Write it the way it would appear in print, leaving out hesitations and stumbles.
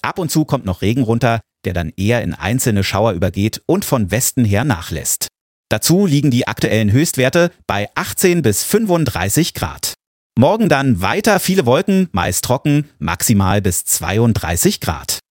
Ab und zu kommt noch Regen runter, der dann eher in einzelne Schauer übergeht und von Westen her nachlässt. Dazu liegen die aktuellen Höchstwerte bei 18 bis 35 Grad. Morgen dann weiter viele Wolken, meist trocken, maximal bis 32 Grad.